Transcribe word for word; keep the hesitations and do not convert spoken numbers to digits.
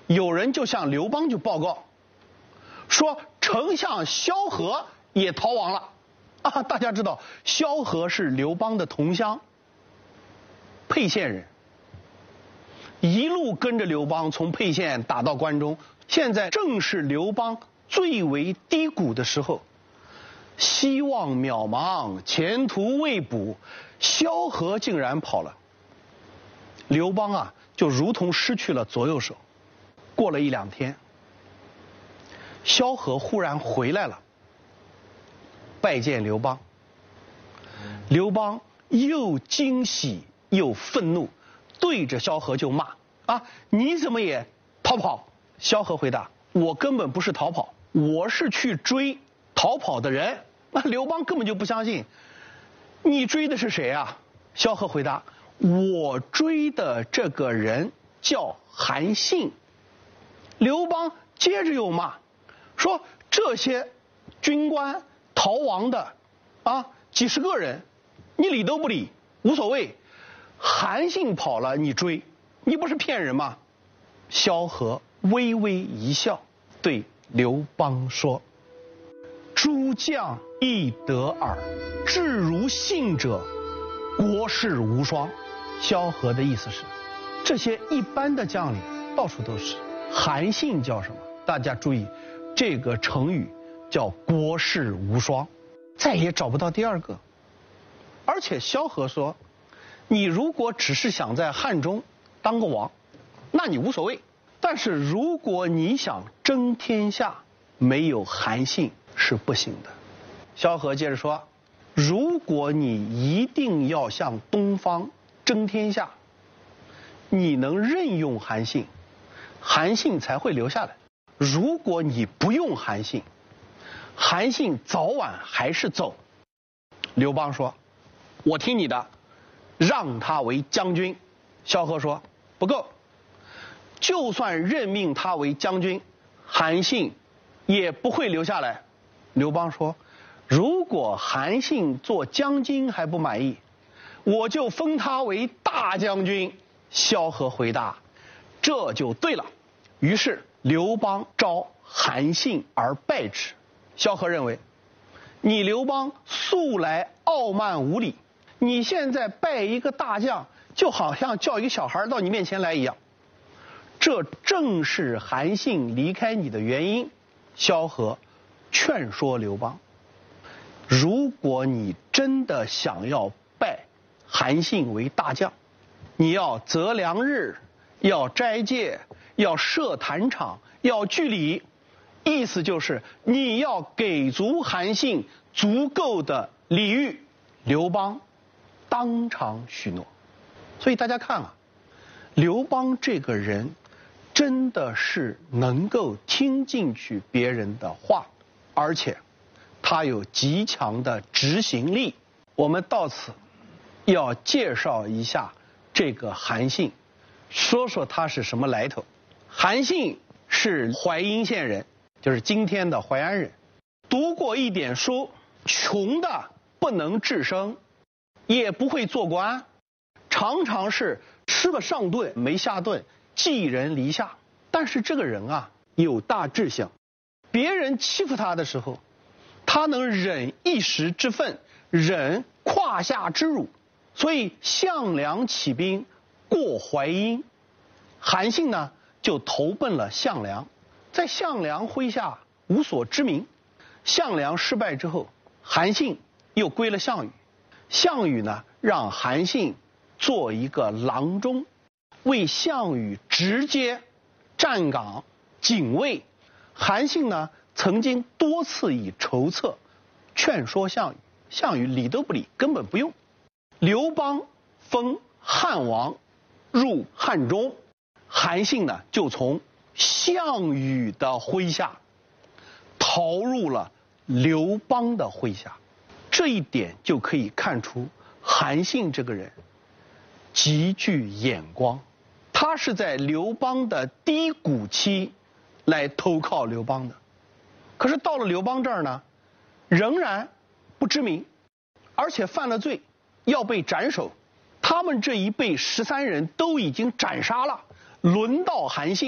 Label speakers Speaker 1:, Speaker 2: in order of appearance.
Speaker 1: 有人就向刘邦就报告，说丞相萧何也逃亡了。啊，大家知道萧何是刘邦的同乡，沛县人，一路跟着刘邦从沛县打到关中。现在正是刘邦最为低谷的时候，希望渺茫，前途未卜，萧何竟然跑了。刘邦啊，就如同失去了左右手。过了一两天，萧何忽然回来了，拜见刘邦。刘邦又惊喜又愤怒，对着萧何就骂：啊，你怎么也逃跑？萧何回答：我根本不是逃跑，我是去追逃跑的人。那刘邦根本就不相信，你追的是谁啊？萧何回答：我追的这个人叫韩信。刘邦接着又骂，说这些军官逃亡的啊，几十个人，你理都不理，无所谓。韩信跑了，你追，你不是骗人吗？萧何微微一笑，对刘邦说：诸将亦得耳，至如信者，国士无双。萧何的意思是，这些一般的将领到处都是，韩信叫什么？大家注意，这个成语叫国士无双，再也找不到第二个。而且萧何说，你如果只是想在汉中当个王，那你无所谓，但是如果你想争天下，没有韩信是不行的。萧何接着说，如果你一定要向东方争天下，你能任用韩信，韩信才会留下来。如果你不用韩信，韩信早晚还是走。刘邦说，我听你的，让他为将军。萧何说，不够，就算任命他为将军，韩信也不会留下来。刘邦说，如果韩信做将军还不满意，我就封他为大将军。萧何回答，这就对了。于是刘邦招韩信而拜之。萧何认为，你刘邦素来傲慢无礼，你现在拜一个大将，就好像叫一个小孩到你面前来一样，这正是韩信离开你的原因。萧何劝说刘邦，如果你真的想要拜韩信为大将，你要择良日，要斋戒，要设坛场，要据礼，意思就是你要给足韩信足够的礼遇。刘邦当场许诺。所以大家看啊，刘邦这个人真的是能够听进去别人的话，而且他有极强的执行力。我们到此要介绍一下这个韩信，说说他是什么来头。韩信是淮阴县人，就是今天的淮安人，读过一点书，穷的不能治生，也不会做官，常常是吃了上顿没下顿，寄人篱下。但是这个人啊，有大志向，别人欺负他的时候，他能忍一时之愤，忍胯下之辱。所以项梁起兵过淮阴，韩信呢就投奔了项梁，在项梁麾下无所知名。项梁失败之后，韩信又归了项羽。项羽呢让韩信做一个郎中，为项羽直接站岗警卫。韩信呢曾经多次以筹策劝说项羽，项羽理都不理，根本不用。刘邦封汉王入汉中，韩信呢就从项羽的麾下逃入了刘邦的麾下。这一点就可以看出韩信这个人极具眼光，他是在刘邦的低谷期来投靠刘邦的，可是到了刘邦这儿呢，仍然不知名，而且犯了罪，要被斩首。他们这一辈十三人都已经斩杀了，轮到韩信。